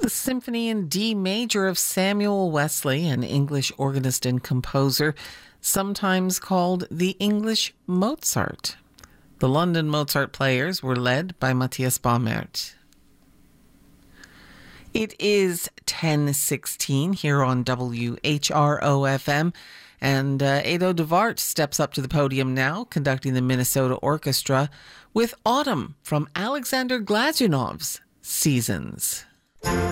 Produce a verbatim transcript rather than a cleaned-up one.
the Symphony in D Major of Samuel Wesley, an English organist and composer, sometimes called the English Mozart. The London Mozart Players were led by Matthias Baumert. It is ten sixteen here on W H R O F M, and uh, Ado DeVart steps up to the podium now, conducting the Minnesota Orchestra with Autumn from Alexander Glazunov's Seasons.